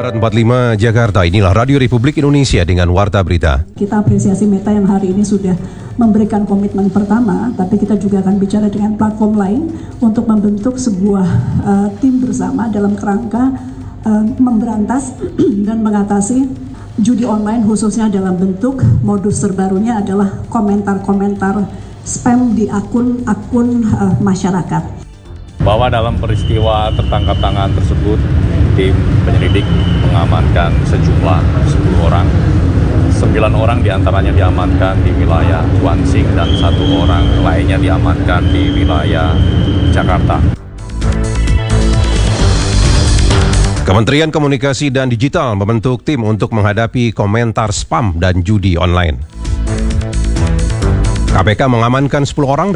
Barat 45 Jakarta, inilah Radio Republik Indonesia dengan Warta Berita. Kita apresiasi Meta yang hari ini sudah memberikan komitmen pertama, tapi kita juga akan bicara dengan platform lain untuk membentuk sebuah tim bersama dalam kerangka memberantas dan mengatasi judi online, khususnya dalam bentuk modus terbarunya adalah komentar-komentar spam di akun-akun masyarakat. Bahwa dalam peristiwa tertangkap tangan tersebut, tim penyelidik mengamankan sejumlah 10 orang. 9 orang diantaranya diamankan di wilayah Guansing dan 1 orang lainnya diamankan di wilayah Jakarta. Kementerian Komunikasi dan Digital membentuk tim untuk menghadapi komentar spam dan judi online. KPK mengamankan 10 orang